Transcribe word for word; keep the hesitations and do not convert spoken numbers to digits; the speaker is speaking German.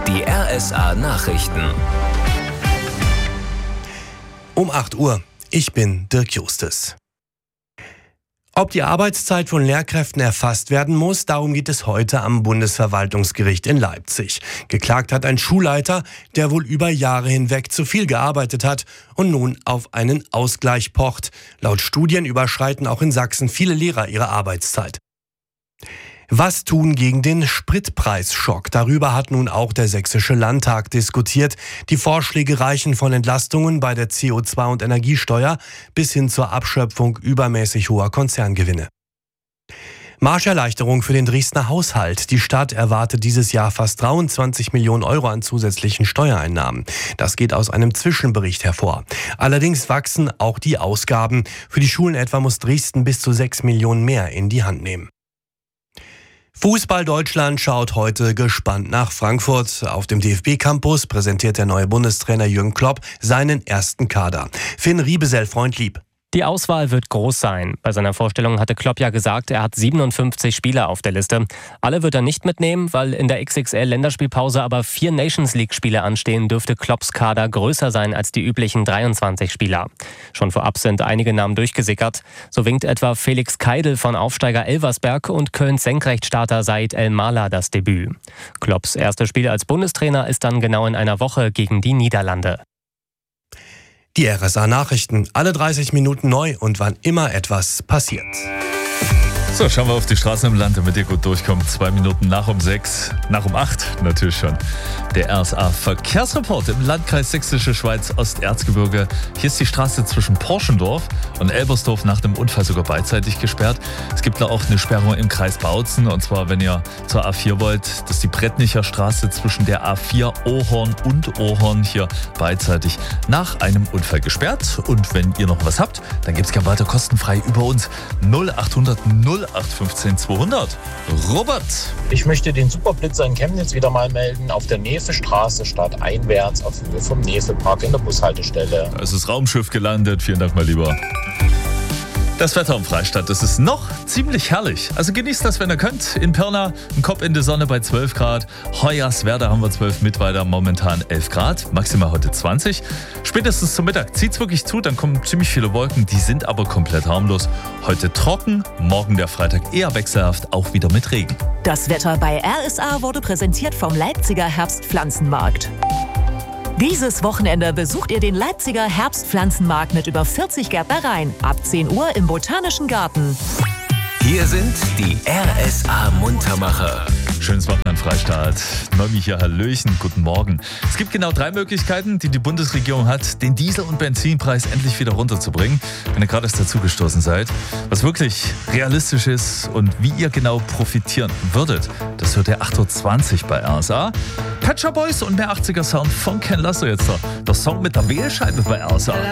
Die R S A-Nachrichten. Um acht Uhr. Ich bin Dirk Justus. Ob die Arbeitszeit von Lehrkräften erfasst werden muss, darum geht es heute am Bundesverwaltungsgericht in Leipzig. Geklagt hat ein Schulleiter, der wohl über Jahre hinweg zu viel gearbeitet hat und nun auf einen Ausgleich pocht. Laut Studien überschreiten auch in Sachsen viele Lehrer ihre Arbeitszeit. Was tun gegen den Spritpreisschock? Darüber hat nun auch der Sächsische Landtag diskutiert. Die Vorschläge reichen von Entlastungen bei der C O zwei- und Energiesteuer bis hin zur Abschöpfung übermäßig hoher Konzerngewinne. Marscherleichterung für den Dresdner Haushalt. Die Stadt erwartet dieses Jahr fast dreiundzwanzig Millionen Euro an zusätzlichen Steuereinnahmen. Das geht aus einem Zwischenbericht hervor. Allerdings wachsen auch die Ausgaben. Für die Schulen etwa muss Dresden bis zu sechs Millionen mehr in die Hand nehmen. Fußball Deutschland schaut heute gespannt nach Frankfurt. Auf dem D F B-Campus präsentiert der neue Bundestrainer Jürgen Klopp seinen ersten Kader. Finn Riebesell, Freund lieb. Die Auswahl wird groß sein. Bei seiner Vorstellung hatte Klopp ja gesagt, er hat siebenundfünfzig Spieler auf der Liste. Alle wird er nicht mitnehmen, weil in der X X L-Länderspielpause aber vier Nations-League-Spiele anstehen, dürfte Klopps Kader größer sein als die üblichen dreiundzwanzig Spieler. Schon vorab sind einige Namen durchgesickert. So winkt etwa Felix Keidel von Aufsteiger Elversberg und Kölns Senkrechtstarter Said El-Mala das Debüt. Klopps erstes Spiel als Bundestrainer ist dann genau in einer Woche gegen die Niederlande. Die R S A-Nachrichten, alle dreißig Minuten neu und wann immer etwas passiert. So, schauen wir auf die Straßen im Land, damit ihr gut durchkommt. Zwei Minuten nach um sechs, nach um acht natürlich schon. Der R S A-Verkehrsreport im Landkreis Sächsische Schweiz Osterzgebirge. Hier ist die Straße zwischen Porschendorf und Elbersdorf nach dem Unfall sogar beidseitig gesperrt. Es gibt da auch eine Sperrung im Kreis Bautzen. Und zwar, wenn ihr zur A vier wollt, das ist die Brettnicher Straße zwischen der A vier Ohorn und Ohorn hier beidseitig nach einem Unfall gesperrt. Und wenn ihr noch was habt, dann gibt es gerne weiter kostenfrei über uns null achthundert null acht fünfzehn zweihundert. Robert. Ich möchte den Superblitzer in Chemnitz wieder mal melden auf der Nefe-Straße stadteinwärts auf Höhe vom Nefe-Park in der Bushaltestelle. Da ist das Raumschiff gelandet. Vielen Dank, mein Lieber. Das Wetter im Freistaat, das ist noch ziemlich herrlich. Also genießt das, wenn ihr könnt. In Pirna ein Kopf in die Sonne bei zwölf Grad. Hoyerswerda haben wir zwölf, Mittweida momentan elf Grad. Maximal heute zwanzig. Spätestens zum Mittag zieht es wirklich zu, dann kommen ziemlich viele Wolken. Die sind aber komplett harmlos. Heute trocken, morgen der Freitag eher wechselhaft, auch wieder mit Regen. Das Wetter bei R S A wurde präsentiert vom Leipziger Herbstpflanzenmarkt. Dieses Wochenende besucht ihr den Leipziger Herbstpflanzenmarkt mit über vierzig Gärtnereien. Ab zehn Uhr im Botanischen Garten. Hier sind die R S A-Muntermacher. Schönes Wochenende Freistaat. Nomi hier, Hallöchen, guten Morgen. Es gibt genau drei Möglichkeiten, die die Bundesregierung hat, den Diesel- und Benzinpreis endlich wieder runterzubringen, wenn ihr gerade erst dazugestoßen seid. Was wirklich realistisch ist und wie ihr genau profitieren würdet, das hört ihr acht Uhr zwanzig bei R S A. Pet Shop Boys und mehr achtziger Sound von Ken Lasso jetzt da. Der Song mit der Wählscheibe bei R S A.